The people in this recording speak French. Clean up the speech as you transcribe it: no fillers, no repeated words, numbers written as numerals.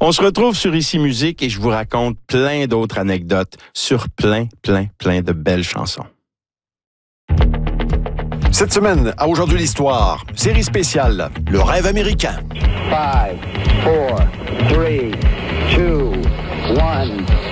On se retrouve sur Ici Musique et je vous raconte plein d'autres anecdotes sur plein de belles chansons. Cette semaine, à Aujourd'hui l'Histoire, série spéciale, Le rêve américain. 5, 4, 3, 2, 1...